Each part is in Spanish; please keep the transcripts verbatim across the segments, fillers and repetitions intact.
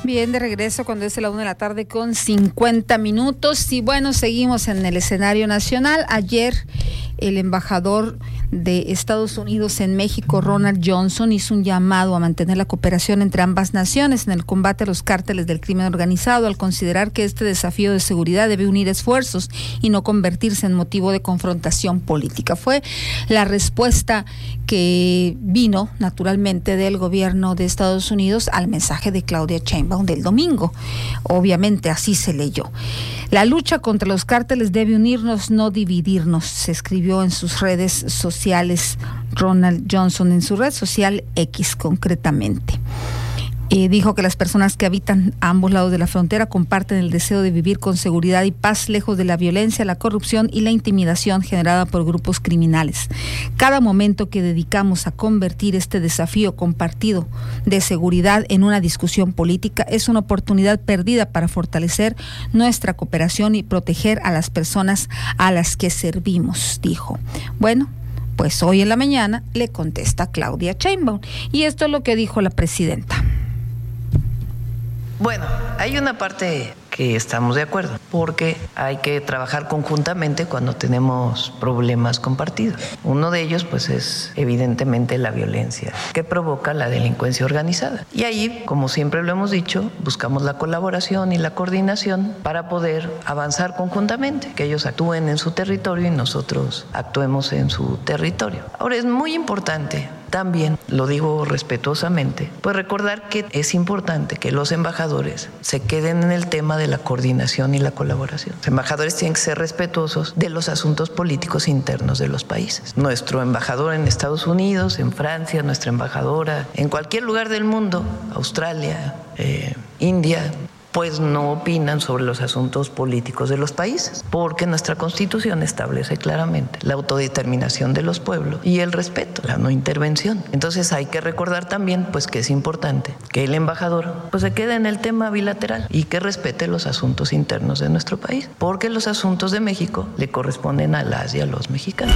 Bien, de regreso cuando es la una de la tarde con cincuenta minutos. Y bueno, seguimos en el escenario nacional. Ayer el embajador de Estados Unidos en México, Ronald Johnson, hizo un llamado a mantener la cooperación entre ambas naciones en el combate a los cárteles del crimen organizado, al considerar que este desafío de seguridad debe unir esfuerzos y no convertirse en motivo de confrontación política. Fue la respuesta que vino naturalmente del gobierno de Estados Unidos al mensaje de Claudia Sheinbaum del domingo. Obviamente así se leyó. La lucha contra los cárteles debe unirnos, no dividirnos, se escribió en sus redes sociales Ronald Johnson, en su red social X concretamente. Eh, dijo que las personas que habitan a ambos lados de la frontera comparten el deseo de vivir con seguridad y paz, lejos de la violencia, la corrupción y la intimidación generada por grupos criminales. Cada momento que dedicamos a convertir este desafío compartido de seguridad en una discusión política es una oportunidad perdida para fortalecer nuestra cooperación y proteger a las personas a las que servimos, dijo. Bueno, pues hoy en la mañana le contesta Claudia Sheinbaum y esto es lo que dijo la presidenta. Bueno, hay una parte que estamos de acuerdo, porque hay que trabajar conjuntamente cuando tenemos problemas compartidos. Uno de ellos, pues, es evidentemente la violencia que provoca la delincuencia organizada. Y ahí, como siempre lo hemos dicho, buscamos la colaboración y la coordinación para poder avanzar conjuntamente, que ellos actúen en su territorio y nosotros actuemos en su territorio. Ahora, es muy importante también, lo digo respetuosamente, pues recordar que es importante que los embajadores se queden en el tema de la coordinación y la colaboración. Los embajadores tienen que ser respetuosos de los asuntos políticos internos de los países. Nuestro embajador en Estados Unidos, en Francia, nuestra embajadora en cualquier lugar del mundo, Australia, eh, India, pues no opinan sobre los asuntos políticos de los países, porque nuestra Constitución establece claramente la autodeterminación de los pueblos y el respeto, la no intervención. Entonces hay que recordar también, pues, que es importante que el embajador, pues, se quede en el tema bilateral y que respete los asuntos internos de nuestro país, porque los asuntos de México le corresponden a las y a los mexicanos.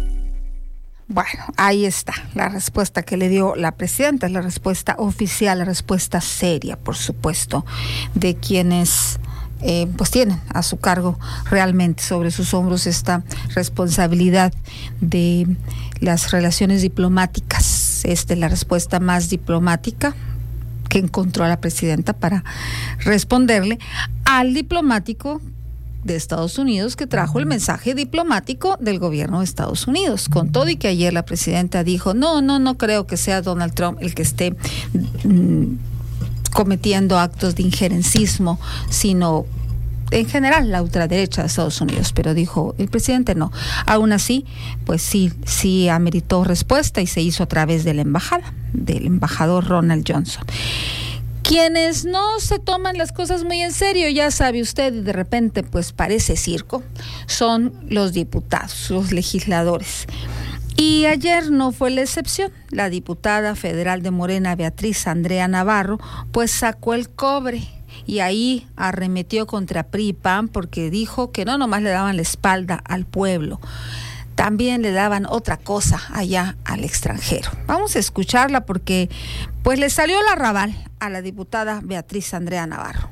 Bueno, ahí está la respuesta que le dio la presidenta, la respuesta oficial, la respuesta seria, por supuesto, de quienes eh, pues tienen a su cargo realmente sobre sus hombros esta responsabilidad de las relaciones diplomáticas. Esta es la respuesta más diplomática que encontró la presidenta para responderle al diplomático de Estados Unidos que trajo el mensaje diplomático del gobierno de Estados Unidos, con todo y que ayer la presidenta dijo, no, no, no creo que sea Donald Trump el que esté mm, cometiendo actos de injerencismo, sino en general la ultraderecha de Estados Unidos, pero dijo el presidente no. Aún así, pues sí, sí ameritó respuesta y se hizo a través de la embajada, del embajador Ronald Johnson. Quienes no se toman las cosas muy en serio, ya sabe usted, y de repente pues parece circo, son los diputados, los legisladores. Y ayer no fue la excepción. La diputada federal de Morena, Beatriz Andrea Navarro, pues sacó el cobre y ahí arremetió contra P R I y P A N porque dijo que no nomás le daban la espalda al pueblo, también le daban otra cosa allá al extranjero. Vamos a escucharla porque pues le salió el arrabal a la diputada Beatriz Andrea Navarro.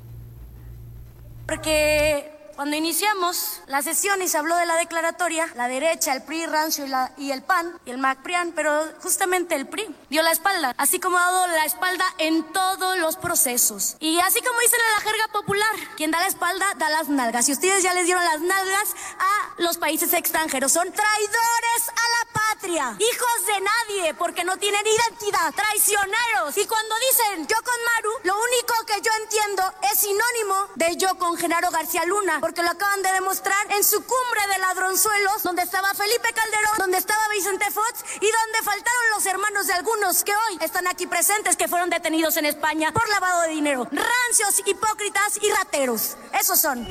Porque cuando iniciamos la sesión y se habló de la declaratoria, la derecha, el P R I rancio y, la, y el P A N y el MacPrian, pero justamente el P R I dio la espalda, así como ha dado la espalda en todos los procesos. Y así como dicen en la jerga popular, quien da la espalda da las nalgas. Y ustedes ya les dieron las nalgas a los países extranjeros. Son traidores a la patria, hijos de nadie, porque no tienen identidad, traicioneros. Y cuando dicen yo con Maru, lo único que yo entiendo es sinónimo de yo con Genaro García Luna, porque lo acaban de demostrar en su cumbre de ladronzuelos, donde estaba Felipe Calderón, donde estaba Vicente Fox y donde faltaron los hermanos de algunos que hoy están aquí presentes, que fueron detenidos en España por lavado de dinero. Rancios, hipócritas y rateros. Esos son.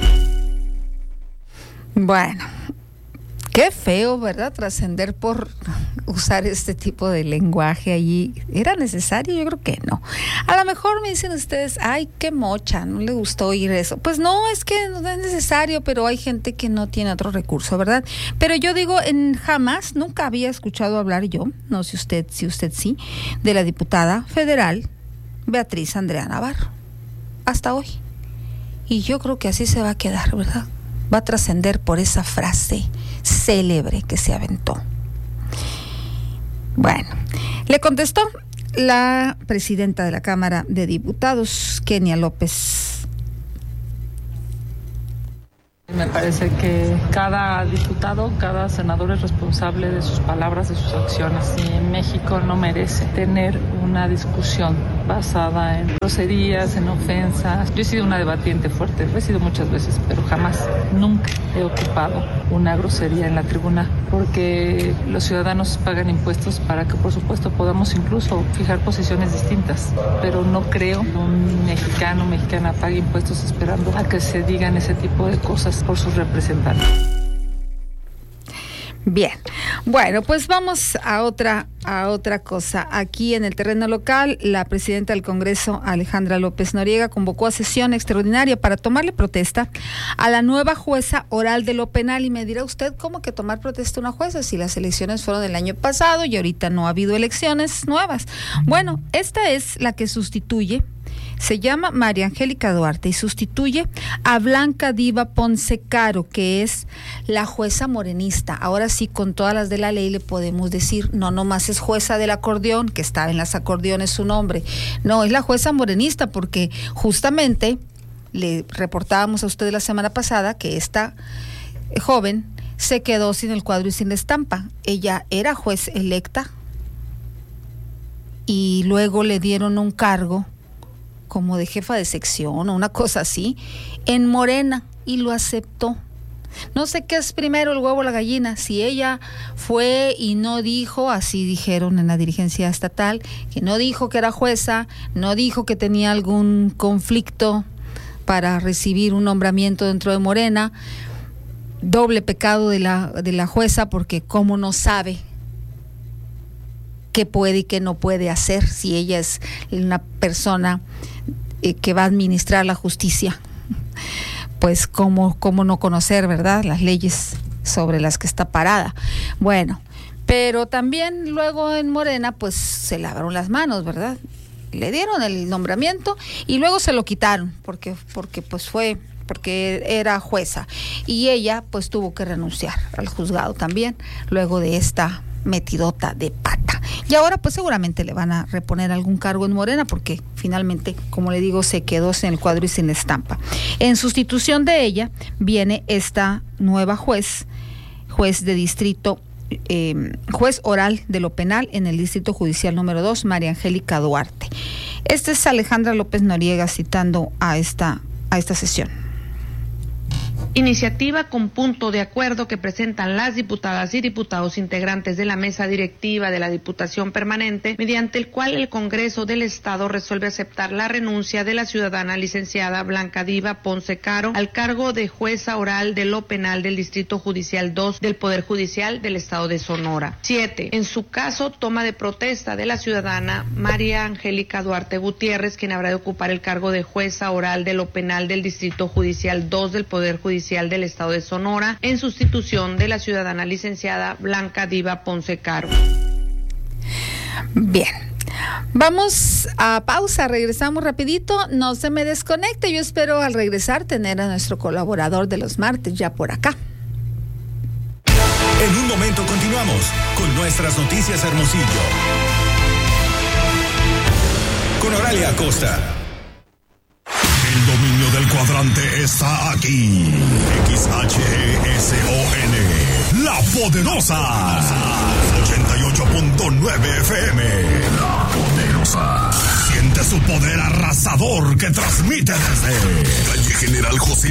Bueno, qué feo, ¿verdad? Trascender por usar este tipo de lenguaje allí. ¿Era necesario? Yo creo que no. A lo mejor me dicen ustedes, ay, qué mocha, no le gustó oír eso. Pues no, es que no es necesario, pero hay gente que no tiene otro recurso, ¿verdad? Pero yo digo, en jamás, nunca había escuchado hablar yo, no sé usted, si usted sí, de la diputada federal Beatriz Andrea Navarro. hasta hoy. Y yo creo que así se va a quedar, ¿verdad? Va a trascender por esa frase célebre que se aventó. Bueno, le contestó la presidenta de la Cámara de Diputados, Kenia López. Me parece que cada diputado, cada senador es responsable de sus palabras, de sus acciones. Y México no merece tener una discusión basada en groserías, en ofensas. Yo he sido una debatiente fuerte, lo he sido muchas veces, pero jamás, nunca he ocupado una grosería en la tribuna, porque los ciudadanos pagan impuestos para que, por supuesto, podamos incluso fijar posiciones distintas. Pero no creo que un mexicano o mexicana pague impuestos esperando a que se digan ese tipo de cosas por sus representantes. Bien, bueno, pues vamos a otra a otra cosa. Aquí en el terreno local, la presidenta del Congreso, Alejandra López Noriega, convocó a sesión extraordinaria para tomarle protesta a la nueva jueza oral de lo penal. Y me dirá usted, ¿cómo que tomar protesta a una jueza si las elecciones fueron del año pasado y ahorita no ha habido elecciones nuevas? Bueno, esta es la que sustituye. Se llama María Angélica Duarte y sustituye a Blanca Diva Ponce Caro, que es la jueza morenista. Ahora sí, con todas las de la ley le podemos decir, no nomás es jueza del acordeón, que está en las acordeones su nombre. No, es la jueza morenista, porque justamente le reportábamos a usted la semana pasada que esta joven se quedó sin el cuadro y sin la estampa. Ella era juez electa y luego le dieron un cargo como de jefa de sección o una cosa así, en Morena, y lo aceptó. No sé qué es primero, el huevo o la gallina, si ella fue y no dijo, así dijeron en la dirigencia estatal, que no dijo que era jueza, no dijo que tenía algún conflicto para recibir un nombramiento dentro de Morena. Doble pecado de la, de la jueza, porque cómo no sabe qué puede y qué no puede hacer si ella es una persona eh, que va a administrar la justicia. Pues cómo, cómo no conocer, ¿verdad?, las leyes sobre las que está parada. Bueno, pero también luego en Morena pues se lavaron las manos, ¿verdad? Le dieron el nombramiento y luego se lo quitaron porque, porque pues fue porque era jueza, y ella pues tuvo que renunciar al juzgado también luego de esta metidota de pata. Y ahora pues seguramente le van a reponer algún cargo en Morena, porque finalmente, como le digo, se quedó sin el cuadro y sin la estampa. En sustitución de ella viene esta nueva juez, juez de distrito, eh, juez oral de lo penal en el Distrito Judicial número dos, María Angélica Duarte. Esta es Alejandra López Noriega citando a esta, a esta sesión. Iniciativa con punto de acuerdo que presentan las diputadas y diputados integrantes de la mesa directiva de la Diputación Permanente, mediante el cual el Congreso del Estado resuelve aceptar la renuncia de la ciudadana licenciada Blanca Diva Ponce Caro al cargo de jueza oral de lo penal del Distrito Judicial dos del Poder Judicial del Estado de Sonora. Siete. En su caso, toma de protesta de la ciudadana María Angélica Duarte Gutiérrez, quien habrá de ocupar el cargo de jueza oral de lo penal del Distrito Judicial dos del Poder Judicial del Estado de Sonora, en sustitución de la ciudadana licenciada Blanca Diva Ponce Caro. Bien, vamos a pausa, regresamos rapidito, no se me desconecte, yo espero al regresar tener a nuestro colaborador de los martes ya por acá. En un momento continuamos con nuestras noticias Hermosillo. Con Oralia Acosta. El dominio del cuadrante está aquí. X H E S O N, La Poderosa. ochenta y ocho punto nueve F M. La Poderosa. Siente su poder arrasador que transmite desde calle General José